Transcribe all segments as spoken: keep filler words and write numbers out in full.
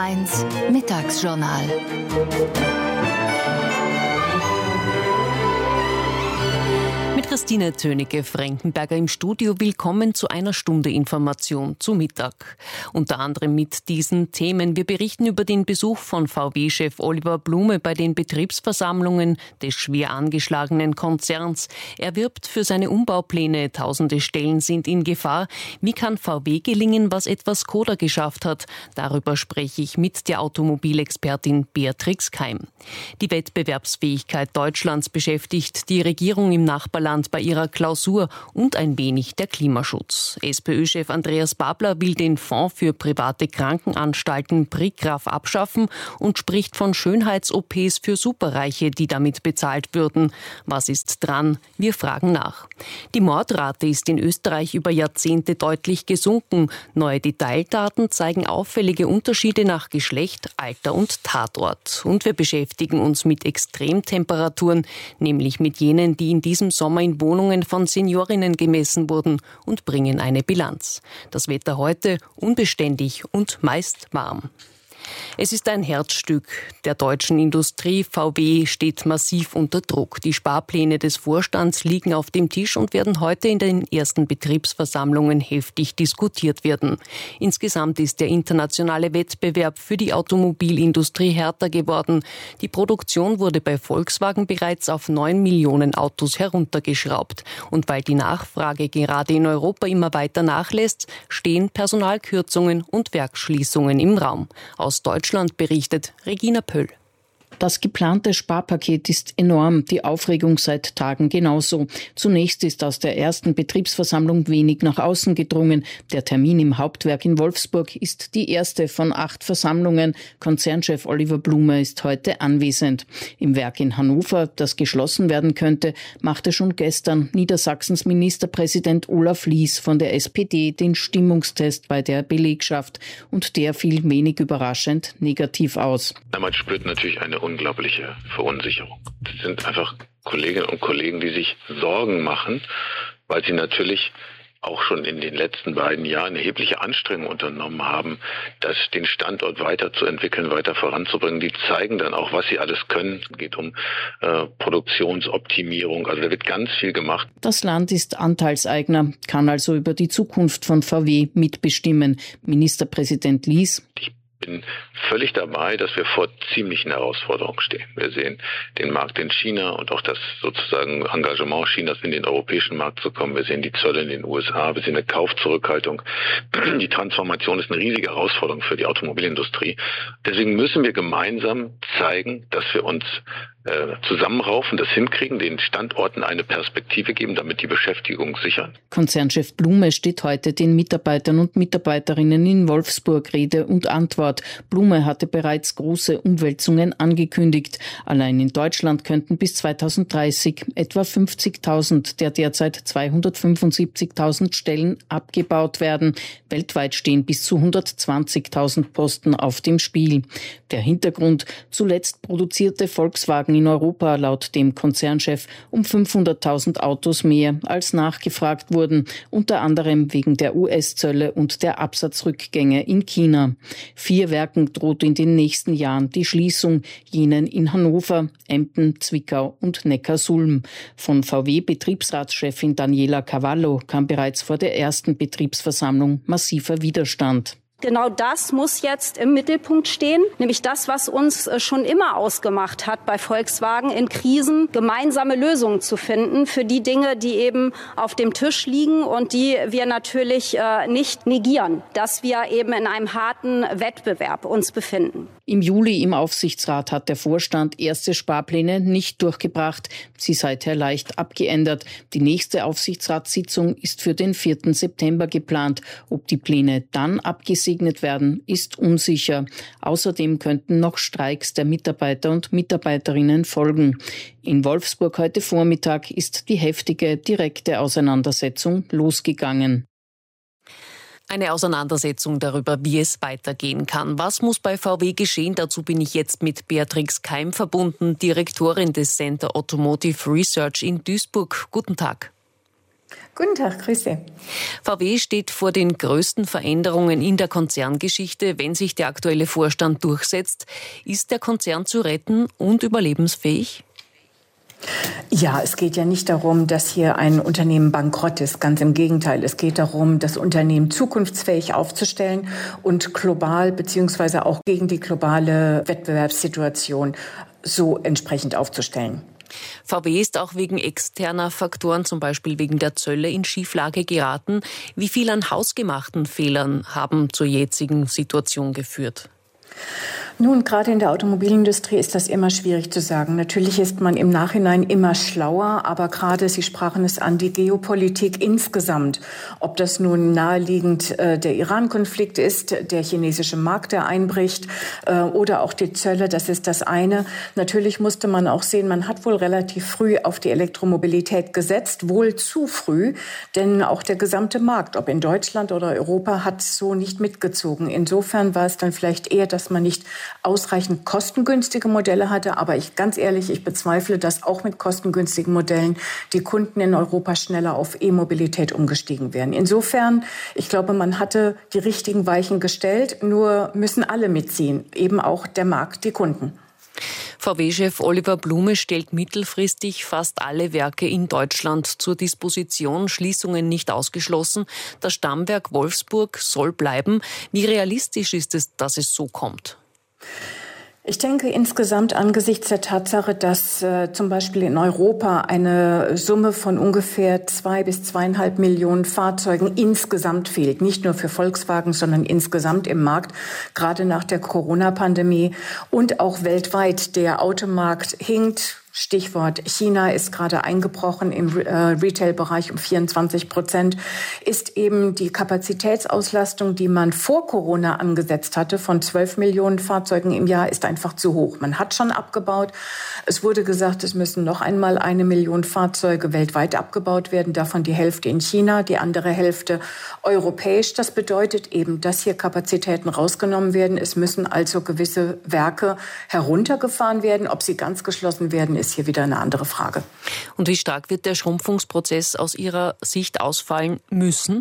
eins Mittagsjournal. Mit Christine Tönecke-Frankenberger im Studio. Willkommen zu einer Stunde Information zu Mittag. Unter anderem mit diesen Themen. Wir berichten über den Besuch von V W-Chef Oliver Blume bei den Betriebsversammlungen des schwer angeschlagenen Konzerns. Er wirbt für seine Umbaupläne. Tausende Stellen sind in Gefahr. Wie kann V W gelingen, was etwa Skoda geschafft hat? Darüber spreche ich mit der Automobilexpertin Beatrix Keim. Die Wettbewerbsfähigkeit Deutschlands beschäftigt die Regierung im Nachbarland bei ihrer Klausur und ein wenig der Klimaschutz. SPÖ-Chef Andreas Babler will den Fonds für private Krankenanstalten PRIKRAF abschaffen und spricht von Schönheits-O Ps für Superreiche, die damit bezahlt würden. Was ist dran? Wir fragen nach. Die Mordrate ist in Österreich über Jahrzehnte deutlich gesunken. Neue Detaildaten zeigen auffällige Unterschiede nach Geschlecht, Alter und Tatort. Und wir beschäftigen uns mit Extremtemperaturen, nämlich mit jenen, die in diesem Sommer in Wohnungen von Seniorinnen gemessen wurden, und bringen eine Bilanz. Das Wetter heute unbeständig und meist warm. Es ist ein Herzstück der deutschen Industrie. V W steht massiv unter Druck. Die Sparpläne des Vorstands liegen auf dem Tisch und werden heute in den ersten Betriebsversammlungen heftig diskutiert werden. Insgesamt ist der internationale Wettbewerb für die Automobilindustrie härter geworden. Die Produktion wurde bei Volkswagen bereits auf neun Millionen Autos heruntergeschraubt. Und weil die Nachfrage gerade in Europa immer weiter nachlässt, stehen Personalkürzungen und Werksschließungen im Raum. Aus Deutschland berichtet Regina Pöll. Das geplante Sparpaket ist enorm, die Aufregung seit Tagen genauso. Zunächst ist aus der ersten Betriebsversammlung wenig nach außen gedrungen. Der Termin im Hauptwerk in Wolfsburg ist die erste von acht Versammlungen. Konzernchef Oliver Blume ist heute anwesend. Im Werk in Hannover, das geschlossen werden könnte, machte schon gestern Niedersachsens Ministerpräsident Olaf Lies von der S P D den Stimmungstest bei der Belegschaft. Und der fiel wenig überraschend negativ aus. Man spürt natürlich eine unglaubliche Verunsicherung. Das sind einfach Kolleginnen und Kollegen, die sich Sorgen machen, weil sie natürlich auch schon in den letzten beiden Jahren erhebliche Anstrengungen unternommen haben, das den Standort weiterzuentwickeln, weiter voranzubringen. Die zeigen dann auch, was sie alles können. Es geht um äh, Produktionsoptimierung. Also da wird ganz viel gemacht. Das Land ist Anteilseigner, kann also über die Zukunft von V W mitbestimmen. Ministerpräsident Lies: Ich bin völlig dabei, dass wir vor ziemlichen Herausforderungen stehen. Wir sehen den Markt in China und auch das sozusagen Engagement Chinas in den europäischen Markt zu kommen. Wir sehen die Zölle in den U S A, wir sehen eine Kaufzurückhaltung. Die Transformation ist eine riesige Herausforderung für die Automobilindustrie. Deswegen müssen wir gemeinsam zeigen, dass wir uns äh, zusammenraufen, das hinkriegen, den Standorten eine Perspektive geben, damit die Beschäftigung sichern. Konzernchef Blume steht heute den Mitarbeitern und Mitarbeiterinnen in Wolfsburg Rede und Antwort. Blume hatte bereits große Umwälzungen angekündigt. Allein in Deutschland könnten bis zweitausenddreißig etwa fünfzigtausend der derzeit zweihundertfünfundsiebzigtausend Stellen abgebaut werden. Weltweit stehen bis zu hundertzwanzigtausend Posten auf dem Spiel. Der Hintergrund: Zuletzt produzierte Volkswagen in Europa laut dem Konzernchef um fünfhunderttausend Autos mehr, als nachgefragt wurden, unter anderem wegen der U S-Zölle und der Absatzrückgänge in China. Vier Werken droht in den nächsten Jahren die Schließung, jenen in Hannover, Emden, Zwickau und Neckarsulm. Von V W-Betriebsratschefin Daniela Cavallo kam bereits vor der ersten Betriebsversammlung massiver Widerstand. Genau das muss jetzt im Mittelpunkt stehen, nämlich das, was uns schon immer ausgemacht hat bei Volkswagen, in Krisen gemeinsame Lösungen zu finden für die Dinge, die eben auf dem Tisch liegen und die wir natürlich äh, nicht negieren, dass wir eben in einem harten Wettbewerb uns befinden. Im Juli im Aufsichtsrat hat der Vorstand erste Sparpläne nicht durchgebracht, sie seither leicht abgeändert. Die nächste Aufsichtsratssitzung ist für den vierten September geplant. Ob die Pläne dann abgesegnet werden, ist unsicher. Außerdem könnten noch Streiks der Mitarbeiter und Mitarbeiterinnen folgen. In Wolfsburg heute Vormittag ist die heftige, direkte Auseinandersetzung losgegangen. Eine Auseinandersetzung darüber, wie es weitergehen kann. Was muss bei V W geschehen? Dazu bin ich jetzt mit Beatrix Keim verbunden, Direktorin des Center Automotive Research in Duisburg. Guten Tag. Guten Tag, grüß Sie. V W steht vor den größten Veränderungen in der Konzerngeschichte, wenn sich der aktuelle Vorstand durchsetzt. Ist der Konzern zu retten und überlebensfähig? Ja, es geht ja nicht darum, dass hier ein Unternehmen bankrott ist. Ganz im Gegenteil. Es geht darum, das Unternehmen zukunftsfähig aufzustellen und global beziehungsweise auch gegen die globale Wettbewerbssituation so entsprechend aufzustellen. V W ist auch wegen externer Faktoren, zum Beispiel wegen der Zölle, in Schieflage geraten. Wie viel an hausgemachten Fehlern haben zur jetzigen Situation geführt? Nun, gerade in der Automobilindustrie ist das immer schwierig zu sagen. Natürlich ist man im Nachhinein immer schlauer, aber gerade, Sie sprachen es an, die Geopolitik insgesamt, ob das nun naheliegend äh, der Iran-Konflikt ist, der chinesische Markt, der einbricht, äh, oder auch die Zölle, das ist das eine. Natürlich musste man auch sehen, man hat wohl relativ früh auf die Elektromobilität gesetzt, wohl zu früh, denn auch der gesamte Markt, ob in Deutschland oder Europa, hat so nicht mitgezogen. Insofern war es dann vielleicht eher, dass man nicht ausreichend kostengünstige Modelle hatte. Aber ich ganz ehrlich, ich bezweifle, dass auch mit kostengünstigen Modellen die Kunden in Europa schneller auf E-Mobilität umgestiegen wären. Insofern, ich glaube, man hatte die richtigen Weichen gestellt, nur müssen alle mitziehen, eben auch der Markt, die Kunden. V W-Chef Oliver Blume stellt mittelfristig fast alle Werke in Deutschland zur Disposition, Schließungen nicht ausgeschlossen. Das Stammwerk Wolfsburg soll bleiben. Wie realistisch ist es, dass es so kommt? Ich denke insgesamt angesichts der Tatsache, dass äh, zum Beispiel in Europa eine Summe von ungefähr zwei bis zweieinhalb Millionen Fahrzeugen insgesamt fehlt, nicht nur für Volkswagen, sondern insgesamt im Markt, gerade nach der Corona-Pandemie und auch weltweit der Automarkt hinkt. Stichwort China ist gerade eingebrochen im äh, Retail-Bereich um vierundzwanzig Prozent, ist eben die Kapazitätsauslastung, die man vor Corona angesetzt hatte, von zwölf Millionen Fahrzeugen im Jahr, ist einfach zu hoch. Man hat schon abgebaut. Es wurde gesagt, es müssen noch einmal eine Million Fahrzeuge weltweit abgebaut werden, davon die Hälfte in China, die andere Hälfte europäisch. Das bedeutet eben, dass hier Kapazitäten rausgenommen werden. Es müssen also gewisse Werke heruntergefahren werden. Ob sie ganz geschlossen werden, ist hier wieder eine andere Frage. Und wie stark wird der Schrumpfungsprozess aus Ihrer Sicht ausfallen müssen?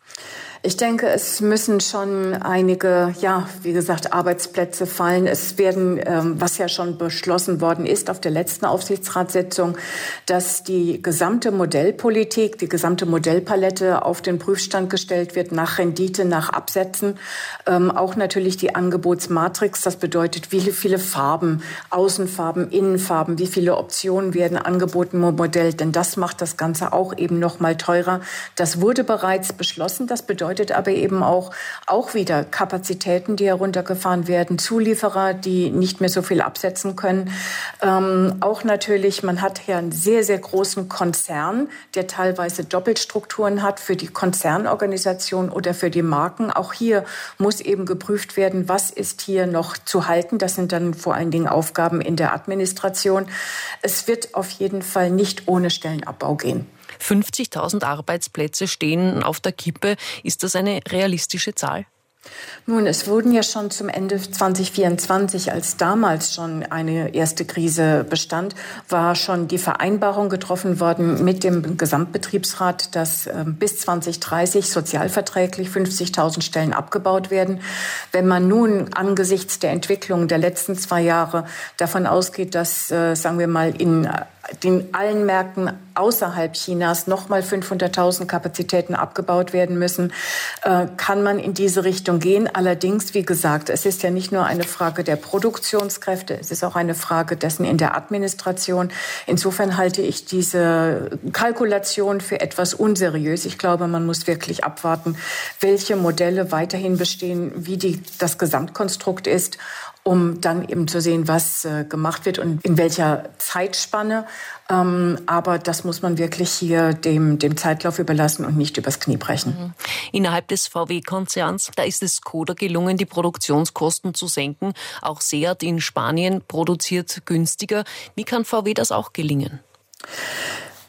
Ich denke, es müssen schon einige, ja, wie gesagt, Arbeitsplätze fallen. Es werden, ähm, was ja schon beschlossen worden ist auf der letzten Aufsichtsratssitzung, dass die gesamte Modellpolitik, die gesamte Modellpalette auf den Prüfstand gestellt wird, nach Rendite, nach Absätzen. Ähm, auch natürlich die Angebotsmatrix, das bedeutet, wie viele Farben, Außenfarben, Innenfarben, wie viele Optionen werden angeboten im Modell, denn das macht das Ganze auch eben noch mal teurer. Das wurde bereits beschlossen, das bedeutet, bedeutet aber eben auch, auch wieder Kapazitäten, die heruntergefahren werden, Zulieferer, die nicht mehr so viel absetzen können. Ähm, auch natürlich, man hat hier einen sehr, sehr großen Konzern, der teilweise Doppelstrukturen hat für die Konzernorganisation oder für die Marken. Auch hier muss eben geprüft werden, was ist hier noch zu halten. Das sind dann vor allen Dingen Aufgaben in der Administration. Es wird auf jeden Fall nicht ohne Stellenabbau gehen. fünfzigtausend Arbeitsplätze stehen auf der Kippe. Ist das eine realistische Zahl? Nun, es wurden ja schon zum Ende zwanzig vierundzwanzig, als damals schon eine erste Krise bestand, war schon die Vereinbarung getroffen worden mit dem Gesamtbetriebsrat, dass äh, bis zwanzig dreißig sozialverträglich fünfzigtausend Stellen abgebaut werden. Wenn man nun angesichts der Entwicklung der letzten zwei Jahre davon ausgeht, dass, äh, sagen wir mal, in in allen Märkten außerhalb Chinas nochmal fünfhunderttausend Kapazitäten abgebaut werden müssen, äh, kann man in diese Richtung gehen. Allerdings, wie gesagt, es ist ja nicht nur eine Frage der Produktionskräfte, es ist auch eine Frage dessen in der Administration. Insofern halte ich diese Kalkulation für etwas unseriös. Ich glaube, man muss wirklich abwarten, welche Modelle weiterhin bestehen, wie die, das Gesamtkonstrukt ist, um dann eben zu sehen, was äh, gemacht wird und in welcher Zeitspanne. Ähm, aber das muss man wirklich hier dem, dem Zeitlauf überlassen und nicht übers Knie brechen. Mhm. Innerhalb des V W-Konzerns, da ist es Skoda gelungen, die Produktionskosten zu senken. Auch Seat in Spanien produziert günstiger. Wie kann V W das auch gelingen?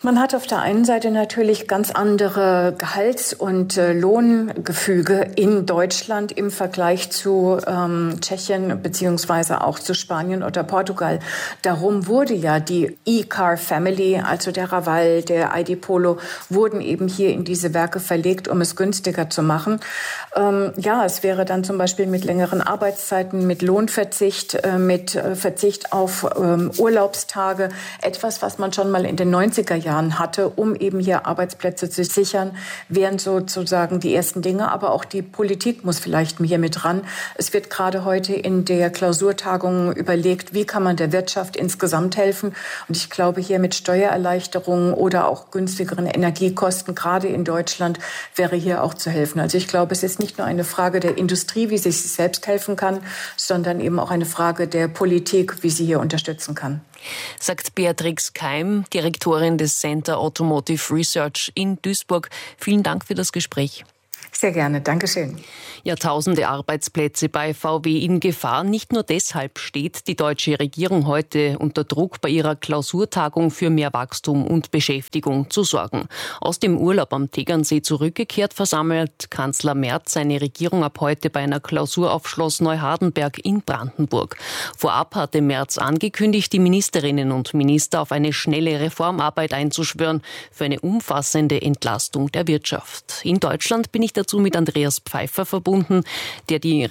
Man hat auf der einen Seite natürlich ganz andere Gehalts- und äh, Lohngefüge in Deutschland im Vergleich zu ähm, Tschechien beziehungsweise auch zu Spanien oder Portugal. Darum wurde ja die E-Car Family, also der Raval, der I D Polo, wurden eben hier in diese Werke verlegt, um es günstiger zu machen. Ähm, ja, es wäre dann zum Beispiel mit längeren Arbeitszeiten, mit Lohnverzicht, äh, mit äh, Verzicht auf ähm, Urlaubstage, etwas, was man schon mal in den neunziger Jahren hatte, um eben hier Arbeitsplätze zu sichern, wären sozusagen die ersten Dinge. Aber auch die Politik muss vielleicht hier mit ran. Es wird gerade heute in der Klausurtagung überlegt, wie kann man der Wirtschaft insgesamt helfen. Und ich glaube, hier mit Steuererleichterungen oder auch günstigeren Energiekosten, gerade in Deutschland, wäre hier auch zu helfen. Also ich glaube, es ist nicht nur eine Frage der Industrie, wie sie sich selbst helfen kann, sondern eben auch eine Frage der Politik, wie sie hier unterstützen kann. Sagt Beatrix Keim, Direktorin des Center Automotive Research in Duisburg. Vielen Dank für das Gespräch. Sehr gerne, Dankeschön. Jahrtausende Arbeitsplätze bei V W in Gefahr. Nicht nur deshalb steht die deutsche Regierung heute unter Druck, bei ihrer Klausurtagung für mehr Wachstum und Beschäftigung zu sorgen. Aus dem Urlaub am Tegernsee zurückgekehrt, versammelt Kanzler Merz seine Regierung ab heute bei einer Klausur auf Schloss Neuhardenberg in Brandenburg. Vorab hatte Merz angekündigt, die Ministerinnen und Minister auf eine schnelle Reformarbeit einzuschwören für eine umfassende Entlastung der Wirtschaft. In Deutschland bin ich dazu mit Andreas Pfeiffer verbunden, der die